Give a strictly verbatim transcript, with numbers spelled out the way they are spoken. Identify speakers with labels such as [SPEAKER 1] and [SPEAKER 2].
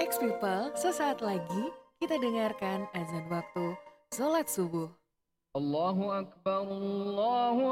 [SPEAKER 1] Next People, sesaat lagi kita dengarkan azan waktu sholat subuh.
[SPEAKER 2] Allahu Akbar, Allahu